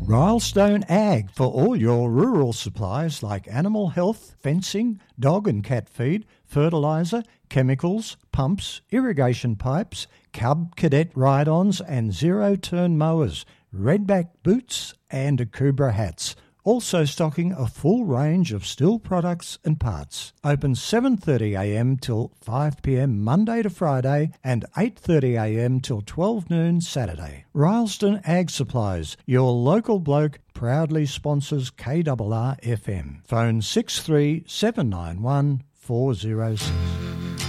Rylestone Ag for all your rural supplies like animal health, fencing, dog and cat feed, fertiliser, chemicals, pumps, irrigation pipes, Cub Cadet ride-ons and zero-turn mowers, redback boots and Akubra hats. Also stocking a full range of Stihl products and parts. Open 7:30am till 5pm Monday to Friday and 8:30am till 12 noon Saturday. Rylestone Ag Supplies, your local bloke, proudly sponsors KRR FM. Phone 63791 406.